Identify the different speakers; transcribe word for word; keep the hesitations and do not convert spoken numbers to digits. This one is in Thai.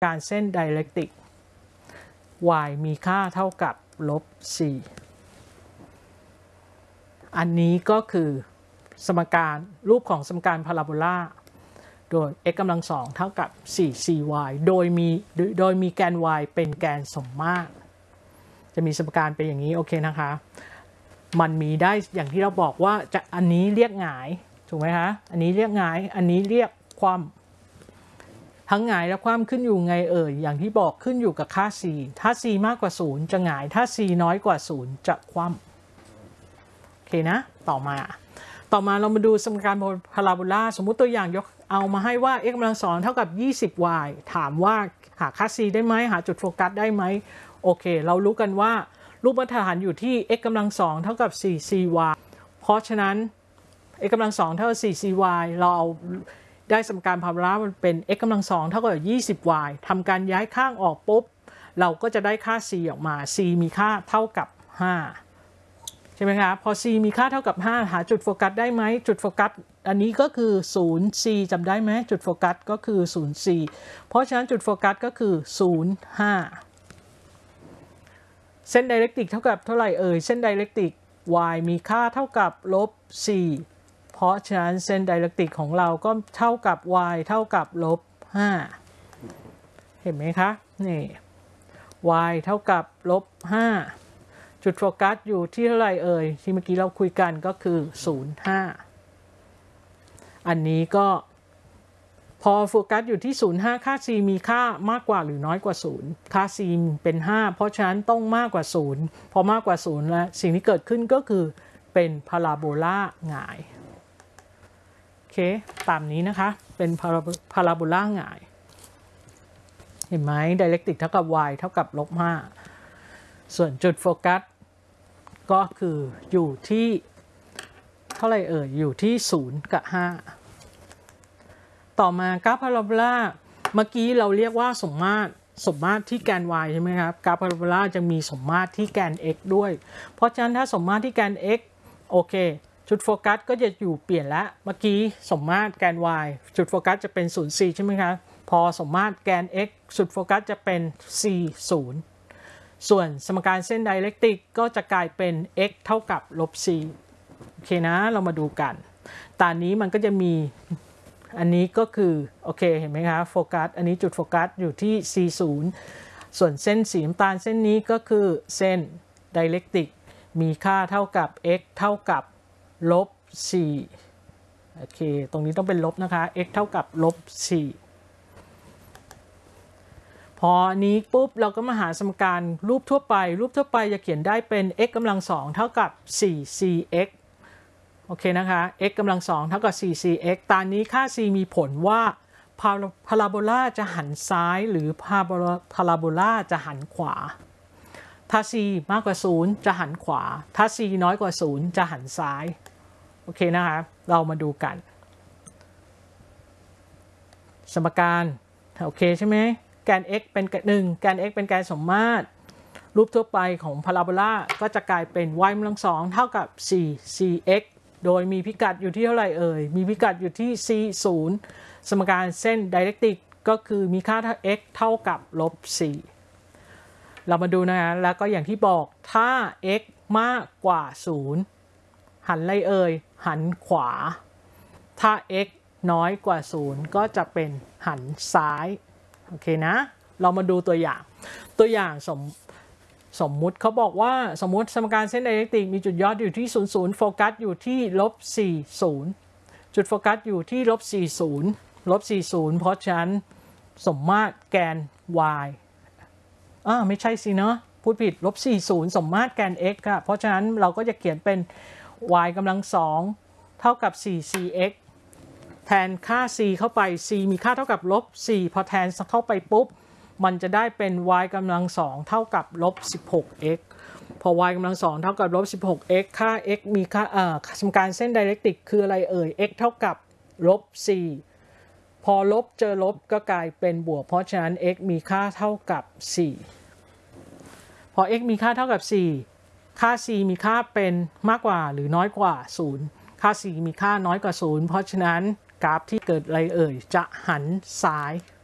Speaker 1: การเส้นไดเรกติก y มีค่าเท่ากับลบ c อันนี้ก็คือสมการรูปของสมการพาราโบลาโดย x กำลังสองเท่ากับ สี่ cy โดยมีโดยมีแกน y เป็นแกนสมมาตรจะมีสมการเป็นอย่างนี้โอเคนะคะมันมีได้อย่างที่เราบอกว่าจะอันนี้เรียกหงายถูกไหมคะอันนี้เรียกหงายอันนี้เรียกคว่ำทั้งหงายและคว่ำขึ้นอยู่ไงเอ่ยอย่างที่บอกขึ้นอยู่กับค่า c ถ้า c มากกว่าศูนย์จะหงายถ้า c น้อยกว่าศูนย์จะคว่ำโอเคนะต่อมาต่อมาเรามาดูสมการพาราโบลาสมมุติตัวอย่างยกเอามาให้ว่า x กำลังสองเท่ากับ ยี่สิบ y ถามว่าหาค่า c ได้ไหมหาจุดโฟกัสได้ไหมโอเคเรารู้กันว่ารูปมาตรฐานอยู่ที่ x กำลังสองเท่ากับ สี่ cy เพราะฉะนั้น x กำลังสองเท่ากับ สี่ cy เราเอาได้สมการพาราโบลามันเป็น x กำลังสองเท่ากับ ยี่สิบ y ทำการย้ายข้างออกปุ๊บเราก็จะได้ค่า c ออกมา c มีค่าเท่ากับ ห้าใช่ไหมคะพอ c มีค่าเท่ากับ ห้าหาจุดโฟกัสได้ไหมจุดโฟกัสอันนี้ก็คือ ศูนย์ c จำได้ไหมจุดโฟกัสก็คือ ศูนย์ c เพราะฉะนั้นจุดโฟกัสก็คือ ศูนย์ ห้า เส้นไดเรกติกเท่ากับเท่าไหร่เอ่ยเส้นไดเรกติก y มีค่าเท่ากับลบ c เพราะฉะนั้นเส้นไดเรกติกของเราก็เท่ากับ y เท่ากับลบ ห้าเห็นไหมคะนี่ y เท่ากับลบ ห้าจุดโฟกัสอยู่ที่เท่าไหร่เอ่ยที่เมื่อกี้เราคุยกันก็คือ ศูนย์ ห้า อันนี้ก็พอโฟกัสอยู่ที่ ศูนย์ ห้า ค่า c มีค่ามากกว่าหรือน้อยกว่าศูนย์ค่า c เป็น ห้าเพราะฉะนั้นต้องมากกว่าศูนย์พอมากกว่าศูนย์แล้วสิ่งที่เกิดขึ้นก็คือเป็นพาราโบลาหงายโอเคตามนี้นะคะเป็นพาราโบลาหงายเห็นไหมไดเรกติกเท่ากับ y เท่ากับลบ ห้าส่วนจุดโฟกัสก็คืออยู่ที่เท่าไหร่เอ่ยอยู่ที่ศูนย์กับห้าต่อมากราฟพาราโบลาเมื่อกี้เราเรียกว่าสมมาตรสมมาตรที่แกน y ใช่ไหมครับกราฟพาราโบลาจะมีสมมาตรที่แกน x ด้วยเพราะฉะนั้นถ้าสมมาตรที่แกน x โอเคจุดโฟกัสก็จะอยู่เปลี่ยนแล้วเมื่อกี้สมมาตรแกน y จุดโฟกัสจะเป็น ศูนย์ c ใช่ไหมครับพอสมมาตรแกน x จุดโฟกัสจะเป็น c ศูนย์ส่วนสมการเส้นไดเรกติกก็จะกลายเป็น x เท่ากับลบ c โอเคนะเรามาดูกันตอนนี้มันก็จะมีอันนี้ก็คือโอเคเห็นไหมคะโฟกัสอันนี้จุดโฟกัสอยู่ที่ c ศูนย์ส่วนเส้นสีน้ำตาลเส้นนี้ก็คือเส้นไดเรกติกมีค่าเท่ากับ x เท่ากับลบ c โอเคตรงนี้ต้องเป็นลบนะคะ x เท่ากับลบ cพอนี้ปุ๊บเราก็มาหาสมการรูปทั่วไปรูปทั่วไปจะเขียนได้เป็น x กำลังสองเท่ากับ สี่ cx โอเคนะคะ x กำลังสองเท่ากับ สี่ cx ตอนนี้ค่า c มีผลว่าพาราโบลาจะหันซ้ายหรือพาราโบลาจะหันขวาถ้า c มากกว่าศูนย์จะหันขวาถ้า c น้อยกว่าศูนย์จะหันซ้ายโอเคนะคะเรามาดูกันสมการโอเคใช่ไหมแกน x เป็นหนึ่งแกน x เป็นแกนสมมาตรรูปทั่วไปของพาราโบลาก็จะกลายเป็น y กำลังสองเท่ากับ สี่ cx โดยมีพิกัดอยู่ที่เท่าไหร่เอ่ยมีพิกัดอยู่ที่ c ศูนย์สมการเส้นไดเรกติกก็คือมีค่า x เท่ากับลบ c เรามาดูนะฮะแล้วก็อย่างที่บอกถ้า x มากกว่าศูนย์หันอะไรเอ่ยหันขวาถ้า x น้อยกว่าศูนย์ก็จะเป็นหันซ้ายโอเคนะเรามาดูตัวอย่างตัวอย่างสมสมมุติเขาบอกว่าสมมุติสมการเส้นไดเรกติกมีจุดยอดอยู่ที่ศูนย์ ศูนย์โฟกัสอยู่ที่ลบ สี่ ศูนย์จุดโฟกัสอยู่ที่ลบ สี่ ศูนย์ลบ สี่ ศูนย์เพราะฉะนั้นสมมาตรแกน y อ่าไม่ใช่สิเนาะพูดผิดลบ สี่ ศูนย์สมมาตรแกน x ค่ะเพราะฉะนั้นเราก็จะเขียนเป็น y กำลังสองเท่ากับ สี่ cxแทนค่า c เข้าไป c มีค่าเท่ากับลบ สี่พอแทนเข้าไปปุ๊บมันจะได้เป็น y กำลังสองเท่ากับลบ สิบหก x พอ y กำลังสองเท่ากับลบ สิบหก x ค่า x มีค่าเอ่อสมการเส้นไดเรกติกคืออะไรเอ่ย x เท่ากับลบ สี่พอลบเจอลบก็กลายเป็นบวกเพราะฉะนั้น x มีค่าเท่ากับ สี่พอ x มีค่าเท่ากับ สี่ค่า c มีค่าเป็นมากกว่าหรือน้อยกว่า ศูนย์ค่า c มีค่าน้อยกว่า ศูนย์เพราะฉะนั้นกราฟที่เกิดอะไรเอ่ยจะหันซ้าย